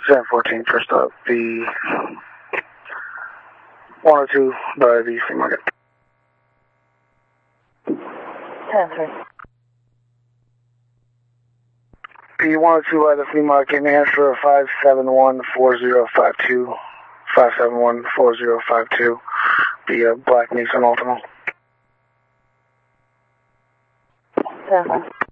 714, first up, the 102 by the flea market. 10-3. The 102 by the flea market, New Hampshire 5714052. 5714052. The black Nissan Altima. 10-5.